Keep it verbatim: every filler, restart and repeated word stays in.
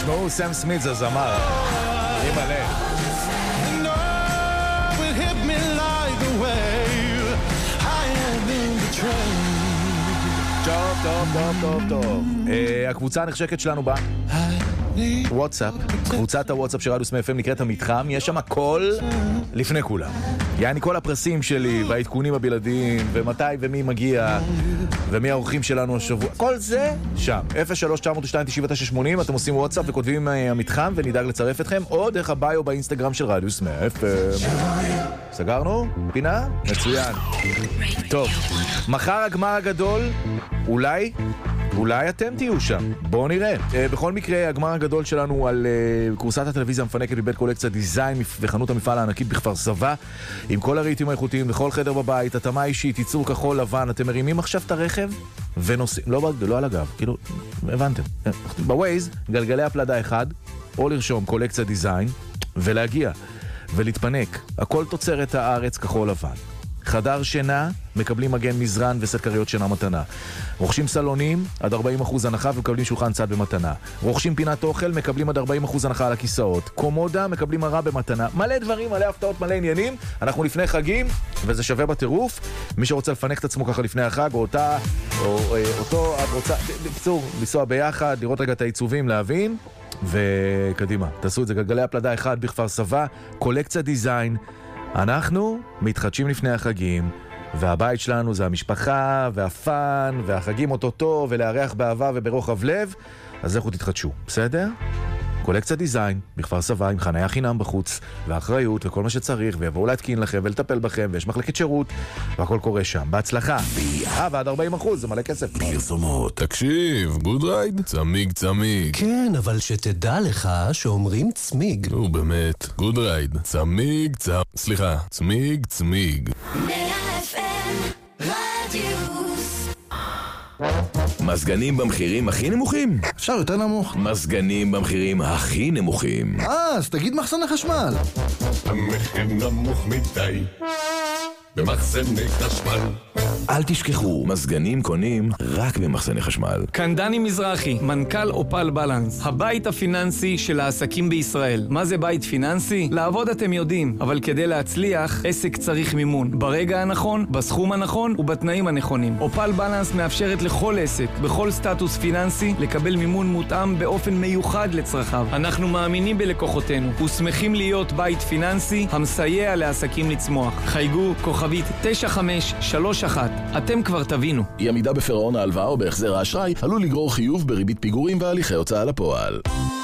תשמעו, סם סמית זה זמר. אני מלא. טוב, טוב, טוב, טוב, טוב. הקבוצה הנחשקת שלנו בה וואטסאפ, קבוצת הוואטסאפ של רדיו סמי אף אם נקראת המתחם, יש שם הכל לפני כולם. יעני כל הפרסים שלי והעדכונים הבלעדיים ומתי ומי מגיע ומי האורחים שלנו השבוע, כל זה שם. אפס שלוש תשע אפס שתיים תשע תשע שמונים, אתם עושים וואטסאפ וכותבים המתחם ונדאג לצרף אתכם, או דרך הביו באינסטגרם של רדיו סמי אף אם. סגרנו? פינה? מצוין. טוב, מחר הגמר הגדול, אולי אולי אתם תהיו שם, בואו נראה. uh, בכל מקרה, הגמר הגדול שלנו על uh, קורסת הטלוויזיה המפנקת מבית קולקציה דיזיין וחנות המפעל הענקית בכפר סבא, עם כל הרהיטים האיכותיים בכל חדר בבית, התאמה אישית, ייצור כחול לבן. אתם מרימים עכשיו את הרכב ונוסעים, לא, לא על הגב, כאילו, הבנתם. בווייז, גלגלי הפלדה אחד, או לרשום קולקציה דיזיין, ולהגיע, ולהתפנק. הכל תוצרת הארץ כחול לבן. חדר שינה, מקבלים מגן מזרן וסקריות שינה מתנה. רוכשים סלונים, עד ארבעים אחוז הנחה ומקבלים שולחן צד במתנה. רוכשים פינת אוכל, מקבלים עד ארבעים אחוז הנחה על הכיסאות. קומודה, מקבלים הרע במתנה. מלא דברים, מלא הפתעות, מלא עניינים. אנחנו לפני חגים, וזה שווה בטירוף. מי שרוצה לפנק את עצמו ככה לפני החג, או אותה, או אותו, את רוצה, בקצור, לנסוע ביחד, לראות רגע את העיצובים, להבין. וקדימה, תעשו את זה. גלגלי הפלדה אחד בכפר סבא, קולקציה דיזיין. אנחנו מתחדשים לפני החגים, והבית שלנו זה המשפחה והפן והחגים אותו טוב ולארח באהבה וברוחב לב. אז לכו תתחדשו, בסדר? קולקציה דיזיין בכפר סבא עם חניה חינם בחוץ ואחריות וכל מה שצריך, ויבואו להתקין לכם ולטפל בכם, ויש מחלקת שירות והכל קורה שם. בהצלחה. אה, ועד ארבעים אחוז, זה מלא כסף. פרסומות. תקשיב, גוד רייד? צמיג צמיג. כן, אבל שתדע לך שאומרים צמיג. נו באמת, גוד רייד. צמיג צמיג. סליחה, צמיג צמיג. מזגנים במחירים הכי נמוכים? אפשר יותר נמוך. מזגנים במחירים הכי נמוכים. אה, אז תגיד מחסן החשמל. המחיר נמוך מדי במחסני חשמל. אל תשכחו, מזגנים קונים רק במחסני חשמל. כאן דני מזרחי, מנכ"ל אופל בלנס, הבית הפיננסי של העסקים בישראל. מה זה בית פיננסי? לעבוד אתם יודעים, אבל כדי להצליח, עסק צריך מימון. ברגע הנכון, בסכום הנכון ובתנאים הנכונים. אופל בלנס מאפשרת לכל עסק, בכל סטטוס פיננסי, לקבל מימון מותאם באופן מיוחד לצרכיו. אנחנו מאמינים בלקוחותינו, ושמחים להיות בית פיננסי המסייע לעסקים לצמוח. חייגו כוכבית תשע חמש שלוש אחת. אתם כבר תבינו. אי עמידה בפירעון ההלוואה או בהחזר האשראי עלול לגרור חיוב בריבית פיגורים והליכי הוצאה לפועל.